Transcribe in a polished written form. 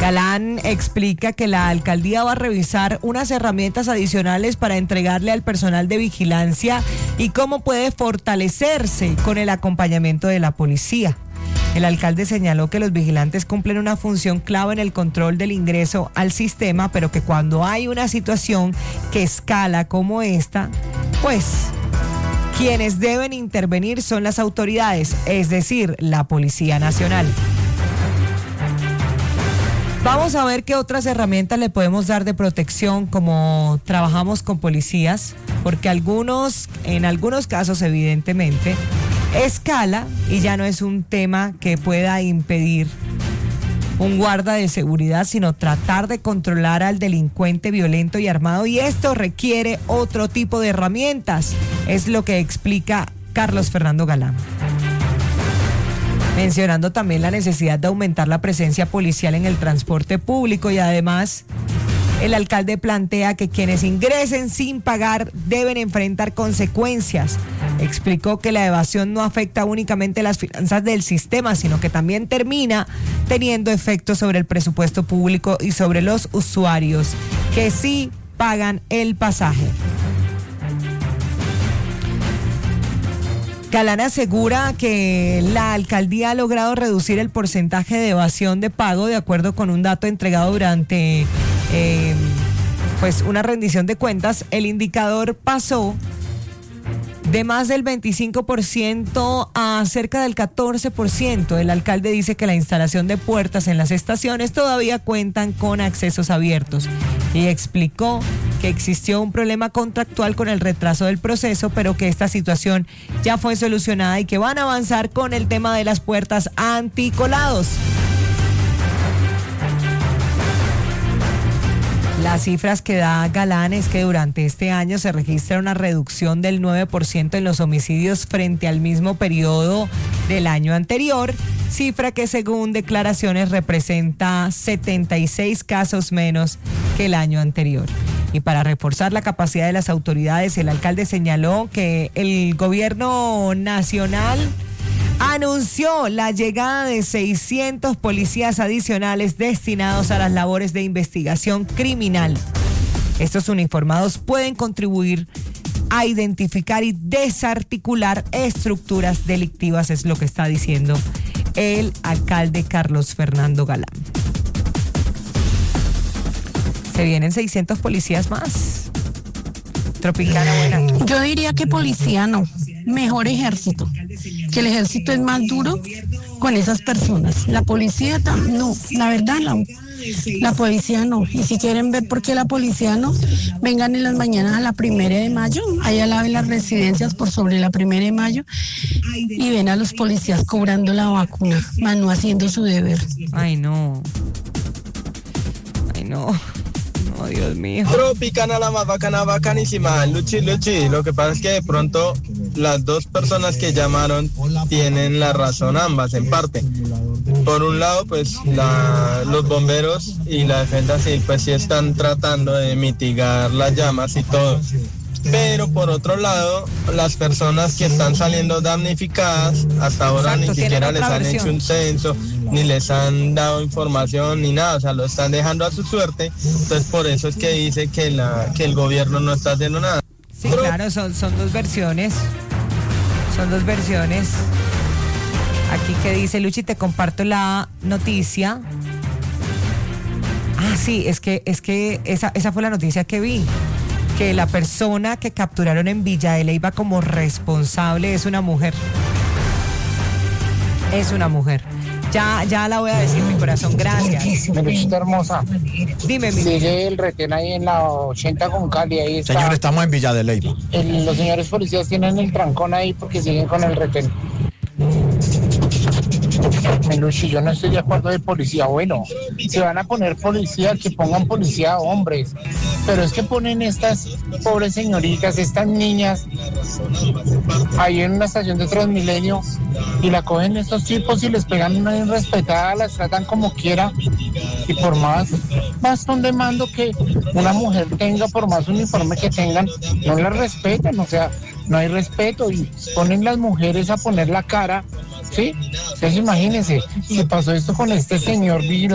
Galán explica que la alcaldía va a revisar unas herramientas adicionales para entregarle al personal de vigilancia y cómo puede fortalecerse con el acompañamiento de la policía. El alcalde señaló que los vigilantes cumplen una función clave en el control del ingreso al sistema, pero que cuando hay una situación que escala como esta, pues quienes deben intervenir son las autoridades, es decir, la Policía Nacional. Vamos a ver qué otras herramientas le podemos dar de protección como trabajamos con policías, porque en algunos casos evidentemente escala y ya no es un tema que pueda impedir un guarda de seguridad, sino tratar de controlar al delincuente violento y armado, y esto requiere otro tipo de herramientas, es lo que explica Carlos Fernando Galán. Mencionando también la necesidad de aumentar la presencia policial en el transporte público y además el alcalde plantea que quienes ingresen sin pagar deben enfrentar consecuencias. Explicó que la evasión no afecta únicamente las finanzas del sistema, sino que también termina teniendo efectos sobre el presupuesto público y sobre los usuarios que sí pagan el pasaje. Galán asegura que la alcaldía ha logrado reducir el porcentaje de evasión de pago de acuerdo con un dato entregado durante una rendición de cuentas. El indicador pasó de más del 25% a cerca del 14%. El alcalde dice que la instalación de puertas en las estaciones todavía cuentan con accesos abiertos y explicó que existió un problema contractual con el retraso del proceso, pero que esta situación ya fue solucionada y que van a avanzar con el tema de las puertas anticolados. Las cifras que da Galán es que durante este año se registra una reducción del 9% en los homicidios frente al mismo periodo del año anterior, cifra que según declaraciones representa 76 casos menos que el año anterior. Y para reforzar la capacidad de las autoridades, el alcalde señaló que el gobierno nacional anunció la llegada de 600 policías adicionales destinados a las labores de investigación criminal. Estos uniformados pueden contribuir a identificar y desarticular estructuras delictivas, es lo que está diciendo el alcalde Carlos Fernando Galán. Se vienen 600 policías más. Tropicana, buena. Yo diría que policía no, mejor ejército, que el ejército es más duro con esas personas. La policía no, la verdad no. La policía no. Y si quieren ver por qué la policía no, vengan en las mañanas a la 1 de mayo, allá al lado de las residencias por sobre la 1 de mayo, y ven a los policías cobrando la vacuna, más no haciendo su deber. Ay, no. Ay, no. Oh, Dios mío. Tropicana, la más bacana, bacanísima. Luchi. Lo que pasa es que de pronto las dos personas que llamaron tienen la razón, ambas en parte. Por un lado, pues los bomberos y la defensa civil pues sí están tratando de mitigar las llamas y todo. Pero por otro lado, las personas que están saliendo damnificadas, hasta ahora ni siquiera les han hecho un censo, ni les han dado información, ni nada, o sea, lo están dejando a su suerte. Entonces por eso es que dice que el gobierno no está haciendo nada. Sí, claro, son dos versiones. Son dos versiones. Aquí que dice, Luchi, te comparto la noticia. Ah, sí, es que esa fue la noticia que vi. Que la persona que capturaron en Villa de Leyva como responsable es una mujer. Es una mujer. Ya la voy a decir, mi corazón, gracias. Meluchita hermosa. Dime, mi sigue el retén ahí en la 80 con Cali, ahí está. Señor, estamos en Villa de Leyva. Los señores policías tienen el trancón ahí porque siguen con el retén. Meluchi, yo no estoy de acuerdo de policía. Bueno, se van a poner policía, que pongan policía hombres, pero es que ponen estas pobres señoritas, estas niñas ahí en una estación de Transmilenio y la cogen estos tipos y les pegan una irrespetada, las tratan como quiera, y por más bastón de mando que una mujer tenga, por más uniforme que tengan, no la respetan, o sea, no hay respeto, y ponen las mujeres a poner la cara. Sí, entonces imagínense, si pasó esto con este señor